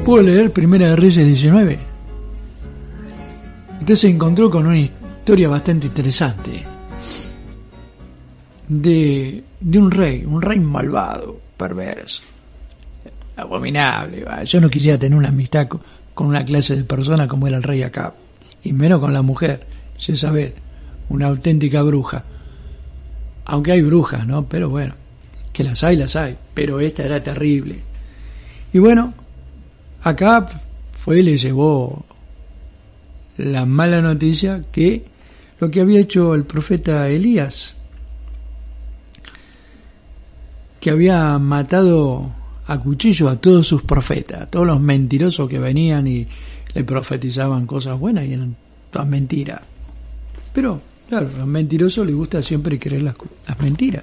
pudo leer Primera de Reyes 19. Usted se encontró con una historia bastante interesante de un rey malvado, perverso, abominable. Yo no quisiera tener una amistad con una clase de persona como era el rey Acab, y menos con la mujer, Jezabel, una auténtica bruja. Aunque hay brujas, ¿no? Pero bueno, que las hay, pero esta era terrible. Y bueno, Acab fue y le llevó la mala noticia que lo que había hecho el profeta Elías, que había matado a cuchillo a todos sus profetas, a todos los mentirosos que venían y le profetizaban cosas buenas y eran todas mentiras. Pero claro, a los mentirosos les gusta siempre creer las mentiras.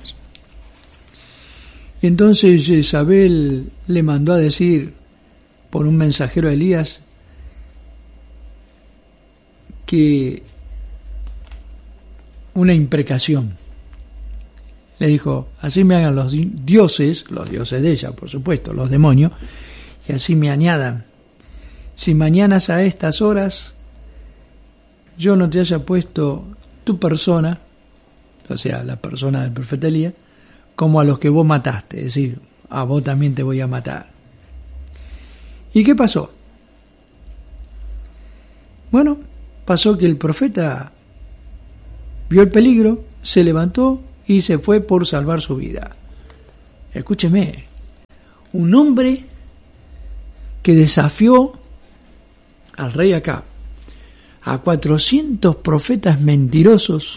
Y entonces Jezabel le mandó a decir por un mensajero a Elías que una imprecación. Le dijo: así me hagan los dioses de ella, por supuesto, los demonios, y así me añadan. Si mañana a estas horas yo no te haya puesto tu persona, o sea, la persona del profeta Elías, como a los que vos mataste, es decir, a vos también te voy a matar. ¿Y qué pasó? Bueno, pasó que el profeta vio el peligro, se levantó y se fue por salvar su vida. Escúcheme, un hombre que desafió al rey Acab, a 400 profetas mentirosos,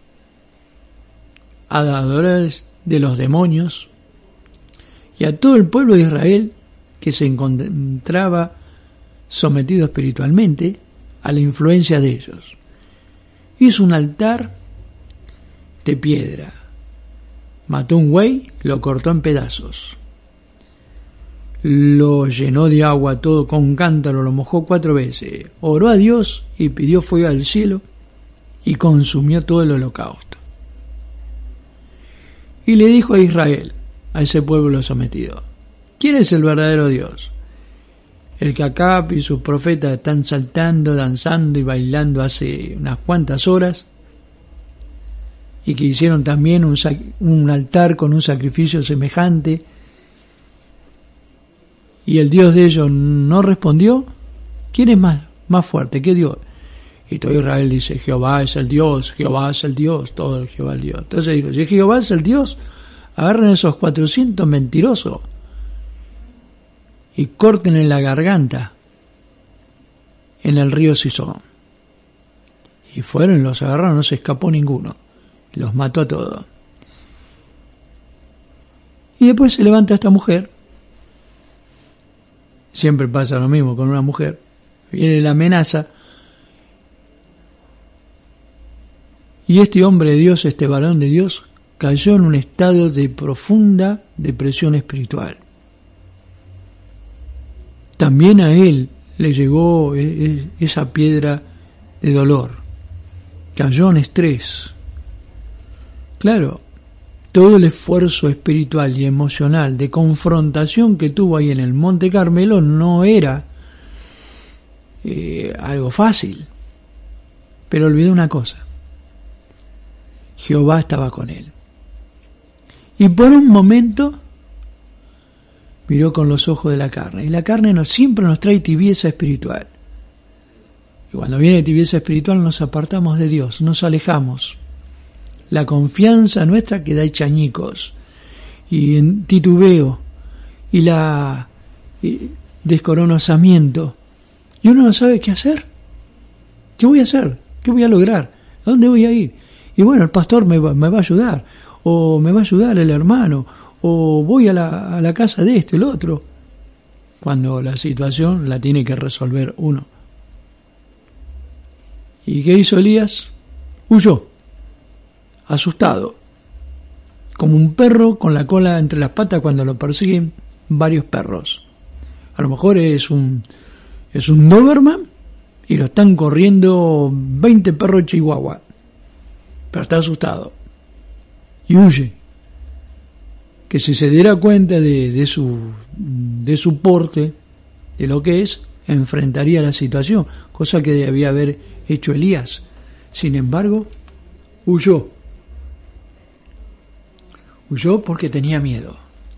adoradores de los demonios, y a todo el pueblo de Israel que se encontraba sometido espiritualmente a la influencia de ellos. Hizo un altar de piedra, mató un buey, lo cortó en pedazos, lo llenó de agua todo con cántaro, lo mojó 4 veces, oró a Dios y pidió fuego al cielo y consumió todo el holocausto. Y le dijo a Israel, a ese pueblo sometido: ¿quién es el verdadero Dios? El que Acab y sus profetas están saltando, danzando y bailando hace unas cuantas horas, y que hicieron también un altar con un sacrificio semejante, y el Dios de ellos no respondió. ¿Quién es más fuerte? ¿Qué Dios? Y todo Israel dice: Jehová es el Dios, Jehová es el Dios, todo Jehová es el Dios. Entonces dijo: si Jehová es el Dios, agarren esos 400 mentirosos y corten en la garganta en el río Sison. Y fueron, los agarraron, no se escapó ninguno, los mató a todos. Y después se levanta esta mujer. Siempre pasa lo mismo con una mujer. Viene la amenaza. Y este hombre de Dios, este varón de Dios, cayó en un estado de profunda depresión espiritual. También a él le llegó esa piedra de dolor. Cayó en estrés. Claro, todo el esfuerzo espiritual y emocional de confrontación que tuvo ahí en el Monte Carmelo no era algo fácil. Pero olvidó una cosa: Jehová estaba con él. Y por un momento miró con los ojos de la carne. Y la carne siempre nos trae tibieza espiritual. Y cuando viene tibieza espiritual nos apartamos de Dios, nos alejamos. La confianza nuestra queda hecha añicos, y en titubeo, y descoronamiento. Y uno no sabe qué hacer. ¿Qué voy a hacer? ¿Qué voy a lograr? ¿A dónde voy a ir? Y bueno, el pastor me va a ayudar, o me va a ayudar el hermano, o voy a la casa de el otro, cuando la situación la tiene que resolver uno. ¿Y qué hizo Elías? Huyó, asustado, como un perro con la cola entre las patas cuando lo persiguen varios perros. A lo mejor es un Doberman y lo están corriendo 20 perros chihuahua, pero está asustado y huye. Que si se diera cuenta de su porte, de lo que es, enfrentaría la situación, cosa que debía haber hecho Elías. Sin embargo, huyó. Huyó porque tenía miedo.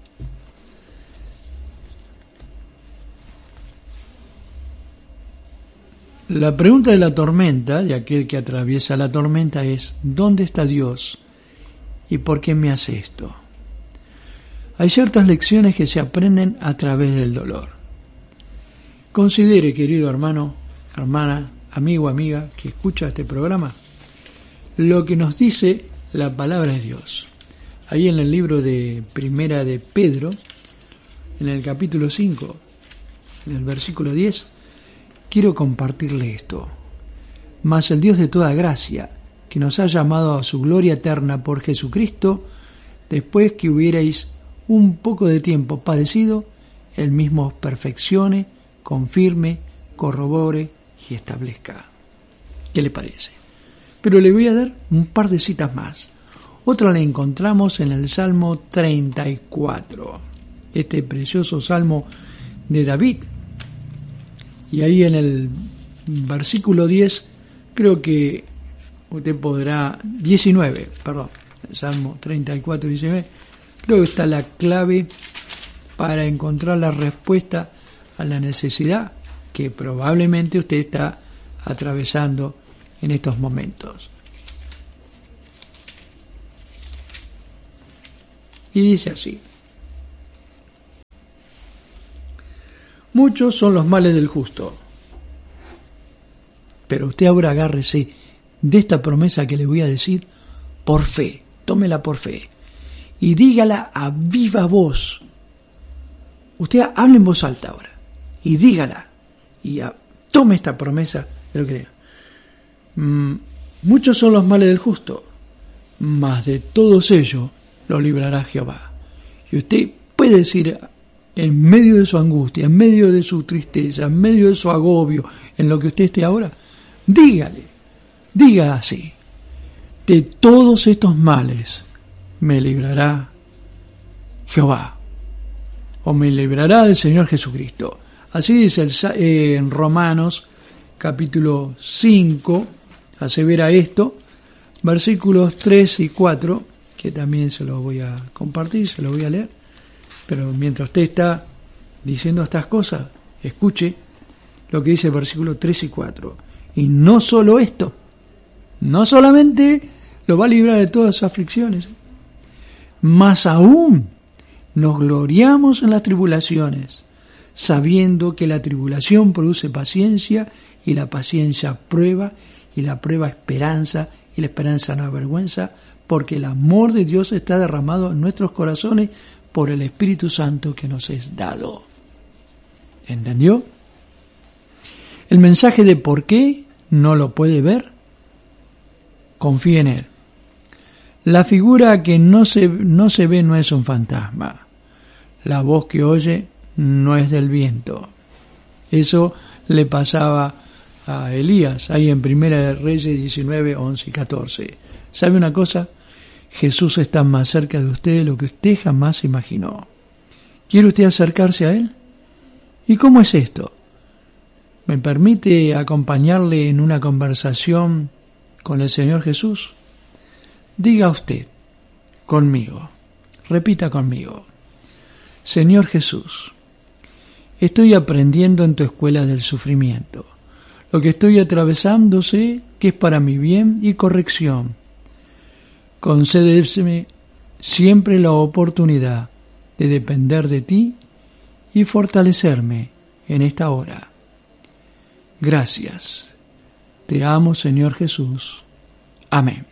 La pregunta de la tormenta, de aquel que atraviesa la tormenta, es: ¿dónde está Dios? ¿Y por qué me hace esto? Hay ciertas lecciones que se aprenden a través del dolor. Considere, querido hermano, hermana, amigo, amiga, que escucha este programa, lo que nos dice la palabra de Dios. Ahí en el libro de Primera de Pedro, en el capítulo 5, en el versículo 10, quiero compartirle esto. Mas el Dios de toda gracia, que nos ha llamado a su gloria eterna por Jesucristo, después que hubierais un poco de tiempo padecido, Él mismo os perfeccione, confirme, corrobore y establezca. ¿Qué le parece? Pero le voy a dar un par de citas más. Otra la encontramos en el Salmo 34, este precioso Salmo de David. Y ahí en el versículo 10, creo que usted podrá, 19, perdón, el Salmo 34, 19, creo que está la clave para encontrar la respuesta a la necesidad que probablemente usted está atravesando en estos momentos. Y dice así: muchos son los males del justo, pero usted ahora agárrese de esta promesa que le voy a decir por fe, tómela por fe y dígala a viva voz. Usted hable en voz alta ahora y dígala y tome esta promesa de lo que lea. Muchos son los males del justo, mas de todos ellos lo librará Jehová. Y usted puede decir, en medio de su angustia, en medio de su tristeza, en medio de su agobio, en lo que usted esté ahora, diga así: de todos estos males me librará Jehová, o me librará el Señor Jesucristo. Así dice en Romanos capítulo 5, asevera esto, versículos 3 y 4, que también se los voy a compartir, se los voy a leer. Pero mientras usted está diciendo estas cosas, escuche lo que dice el versículo 3 y 4. Y no solo esto, no solamente lo va a librar de todas sus aflicciones, más aún nos gloriamos en las tribulaciones, sabiendo que la tribulación produce paciencia, y la paciencia prueba, y la prueba esperanza, y la esperanza no avergüenza, porque el amor de Dios está derramado en nuestros corazones por el Espíritu Santo que nos es dado. ¿Entendió? El mensaje de por qué no lo puede ver, confíe en Él. La figura que no se ve no es un fantasma. La voz que oye no es del viento. Eso le pasaba a Elías, ahí en Primera de Reyes 19, 11 y 14. ¿Sabe una cosa? Jesús está más cerca de usted de lo que usted jamás imaginó. ¿Quiere usted acercarse a Él? ¿Y cómo es esto? ¿Me permite acompañarle en una conversación con el Señor Jesús? Diga usted conmigo, repita conmigo: Señor Jesús, estoy aprendiendo en tu escuela del sufrimiento. Lo que estoy atravesando sé que es para mi bien y corrección. Concédeme siempre la oportunidad de depender de ti y fortalecerme en esta hora. Gracias. Te amo, Señor Jesús. Amén.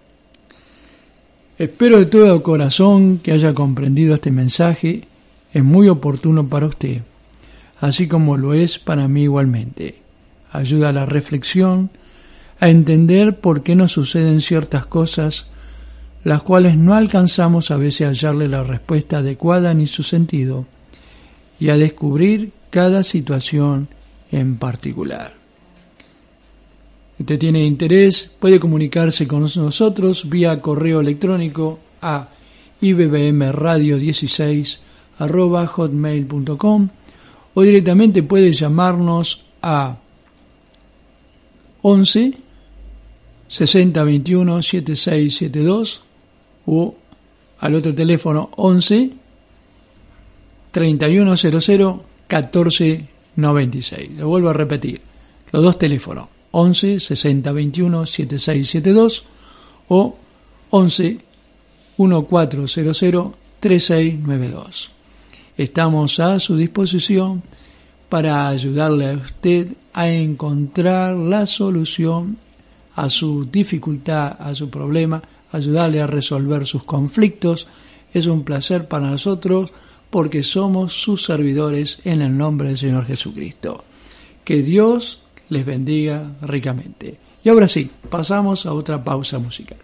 Espero de todo corazón que haya comprendido este mensaje. Es muy oportuno para usted, así como lo es para mí igualmente. Ayuda a la reflexión, a entender por qué nos suceden ciertas cosas, las cuales no alcanzamos a veces a hallarle la respuesta adecuada ni su sentido, y a descubrir cada situación en particular. Si usted tiene interés, puede comunicarse con nosotros vía correo electrónico a ibbmradio16@hotmail.com o directamente puede llamarnos a 11 60 21 7672 o al otro teléfono 11 3100 1496. Lo vuelvo a repetir, los dos teléfonos, 11 60 21 7672 o 11 1400 3692. Estamos a su disposición para ayudarle a usted a encontrar la solución a su dificultad, a su problema, ayudarle a resolver sus conflictos. Es un placer para nosotros porque somos sus servidores en el nombre del Señor Jesucristo. Que Dios les bendiga ricamente. Y ahora sí, pasamos a otra pausa musical.